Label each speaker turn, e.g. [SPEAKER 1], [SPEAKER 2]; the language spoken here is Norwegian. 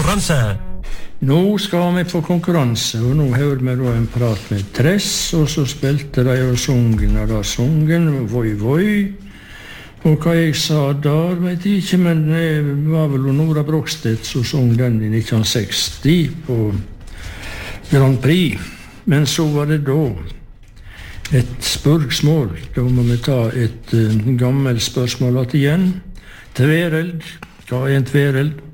[SPEAKER 1] konkurranse.
[SPEAKER 2] Nå skal vi på konkurranse, og nå hører vi da en prat med Tress, og så spilte de og sungen, Voi Voi. Og hva jeg sa der, vet jeg ikke, men det var vel Nora Brogstedt som sang den i 1960 på Grand Prix. Men så var det da et spørsmål. Da må vi ta et gammelt spørsmål igjen. Tvereld. Hva er en tvereld?